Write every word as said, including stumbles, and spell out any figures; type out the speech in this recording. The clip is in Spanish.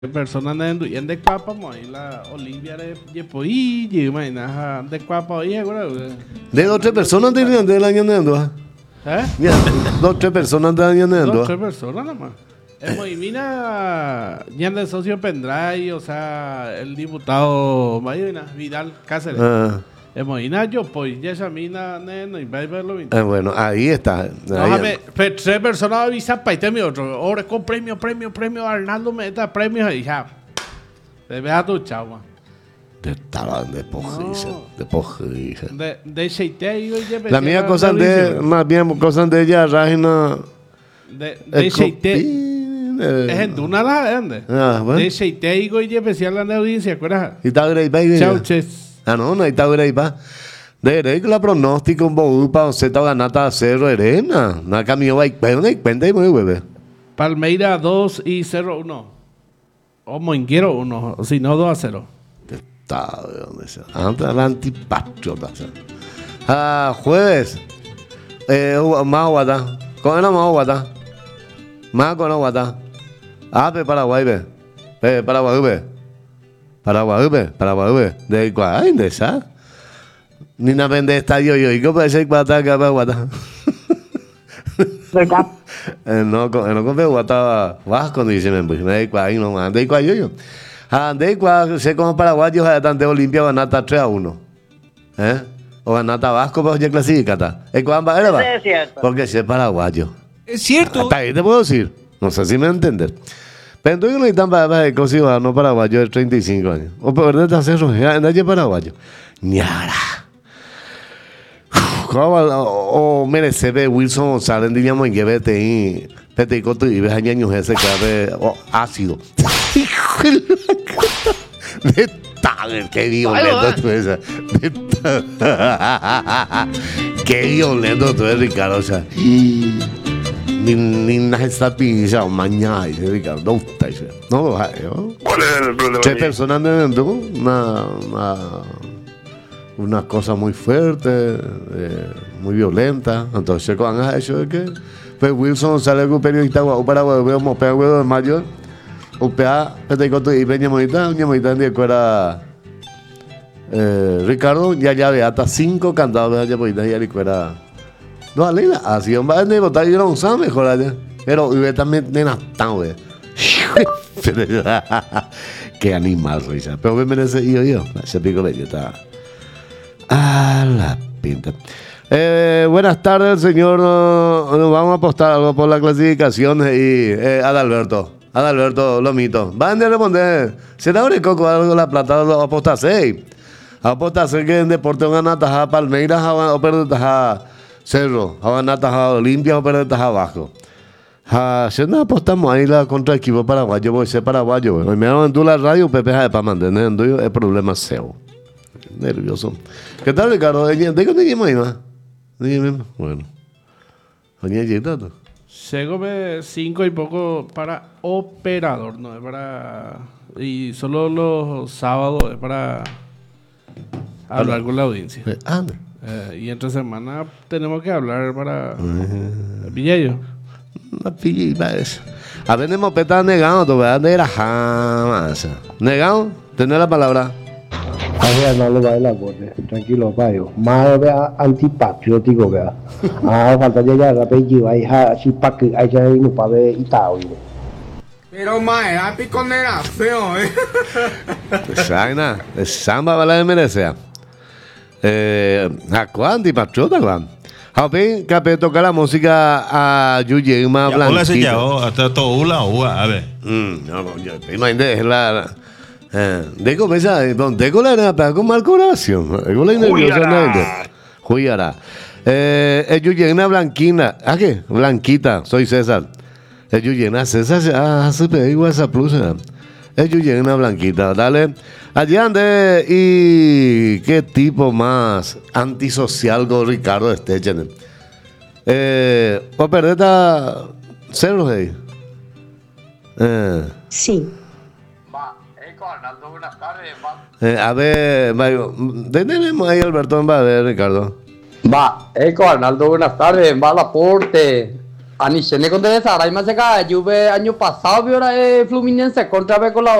Persona nendo y de capa moi la Olimpia de Yepoí y imagina de capa y agora de dos tres personas tenían del año nendo eh ya dos tres personas del año nendo dos tres personas nada más el Moimina ya de socio Pendray, o sea el diputado Mayina Vidal Cáceres ah. el Moimina yo pues ya Samina neno y va a verlo ah, bueno ahí está ahí tres personas avisan para este mi otro ahora con premio premio premio Arnaldo Meta premios y ya te veas tu chava de talan de pojisa de pojisa de de Sheite y la mía cosa de más bien cosas de ella Ragina de de Sheite es en Duna la ande de Sheite y goy especial la audiencia acuerdas y tal grey baby chauches ah no no está grey va de rey la pronóstico un poco para usted está ganata cero arena na camino va y cuenta y muy bebé Palmeira dos y cero uno o Moinguero uno si no dos a cero está de dónde sea antes la antipatriota ah jueves eh más guata con la más guata más con la guata ah pe Paraguay ve eh Paraguay ve Paraguay ve Paraguay ve de cuál de esa ni na vende estadio yo y que puede ser guata que va guata ¿verdad? eh, no no con guata vasco ni se me de cuál no más de cuál yo yo ah de cuál se como paraguayos a tanto Olimpia ganata tres a uno eh o ganata vasco pero ya clasificata el cuál va era va porque es paraguayo es cierto hasta ahí te puedo decir no sé si me entiendes. Pero tú no necesitas para el ciudadano paraguayo de treinta y cinco años. O por verdad hacer nadie paraguayo. Ñara. O merece ver Wilson González, diríamos en que vete y peticoto y ves a ñaños ese que ve ácido. De tal, qué violento tú eres. Qué violento tú eres, Ricardo. O sea, ni ni nada está pinchado mañana y Ricardo no está eso no lo hay ¿no? ¿Cuál es el problema? Tres personas dentro una, una una cosa muy fuerte eh, muy violenta entonces cuando han hecho de que pues Wilson sale con periodista o para vemos pegado de mayor o pea peticoto y peña monita peña monita de cuera eh, Ricardo ya ya ve hasta cinco cantados de peña monita y cuera no, Alina, así un bar de botar y no sabe mejor allá. Pero y también de Natán, güey. Qué animal, risa. Pero me merece yo, yo. Ese pico bello está. A la pinta. Eh, buenas tardes, señor. Nos no, vamos a apostar algo por la clasificación. Y eh, Adalberto. Adalberto, lo mito. Van a responder. ¿Se da un coco algo la plata? Lo aposta seis. Aposta seis que en deporte van a tajar Palmeiras o perder tajar Cerro, ahora tajado Olimpia o perder tajado abajo. Ah, si no apostamos ahí la contra equipo paraguayo, voy a ser paraguayo. Hoy me hago en tu la radio, Pepe de para mantener en tuyo, el problema es seu. Nervioso. ¿Qué tal, Ricardo? ¿De qué te dijimos ahí, no? Bueno. Oye, llegado. Segome cinco y poco para operador, no es para. Y solo los sábados es para hablar con la audiencia. Anda. Eh, y entre semana tenemos que hablar para uh, Villeyo. La pilla eso. A ver, hemos petado negado, tú veas, de la jamás. Negado, tener la palabra. A no le va a la bote, tranquilo, payo. Más vea antipatriótico, vea. Ah, falta ya ya, rapello, ahí así para que haya no para ver y tal. Pero más, era piconera, feo, eh. Saina, samba vale de merecer. Eh, ¿a cuánto y patriota, Juan? Javi, que toca la música a Yuye más blanca. Hola, se llama, hasta todo una uva, a ver. Mm, no, no, yo imagínate, es la. Eh, Deco, pesa, Deco la era para con mal corazón. Deco la nerviosa, Juyara. Eh, es Yuye una blanquina. ¿A qué? Blanquita, soy César. Es Yuye una César, ah, se pide igual esa plusa. Es Yuye una blanquita, dale. Allí ande y qué tipo más antisocial con Ricardo Estechen. Eh, ¿o perdeta cero ahí? Eh. Sí. Va, Eco Arnaldo, buenas tardes, va. Eh, a ver, tenemos ahí Alberto, va a ver, Ricardo. Va, Eco Arnaldo, buenas tardes, va al aporte. Anishene contra esa Raima se cae, Juve año pasado vio la Fluminense contra B con la